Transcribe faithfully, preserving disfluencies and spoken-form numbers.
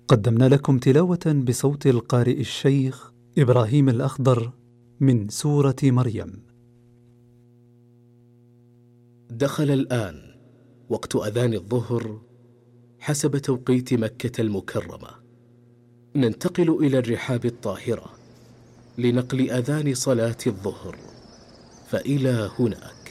قدمنا لكم تلاوة بصوت القارئ الشيخ إبراهيم الأخضر من سورة مريم. دخل الآن وقت أذان الظهر حسب توقيت مكة المكرمة. ننتقل إلى الرحاب الطاهرة لنقل أذان صلاة الظهر، فإلى هناك.